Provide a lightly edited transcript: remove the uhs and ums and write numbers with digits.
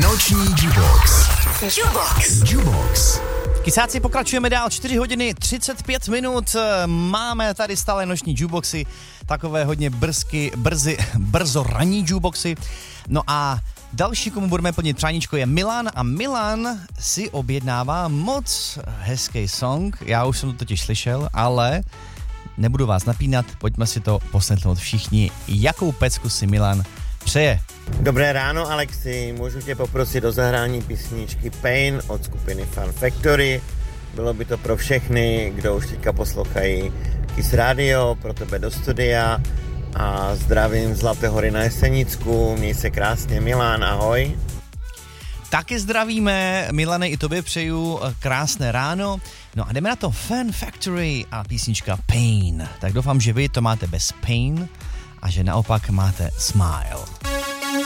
Noční Jukebox. Jukebox. Kysáci, pokračujeme dál, 4 hodiny 35 minut, máme tady stále noční jukeboxy, takové hodně brzo ranní jukeboxy. No a další, komu budeme plnit přáníčko, je Milan a Milan si objednává moc hezký song, já už jsem to totiž slyšel, ale nebudu vás napínat, pojďme si to poslechnout všichni, jakou pecku si Milan přeje. Dobré ráno, Alexi, můžu tě poprosit o zahrání písničky Pain od skupiny Fun Factory. Bylo by to pro všechny, kdo už teďka poslouchají Kiss Radio, pro tebe do studia a zdravím z Zlaté hory na Jesenicku, měj se krásně, Milan, ahoj. Taky zdravíme, Milane, i tobě přeju krásné ráno. No a jdeme na to, Fun Factory a písnička Pain. Tak doufám, že vy to máte bez pain a že naopak máte smile.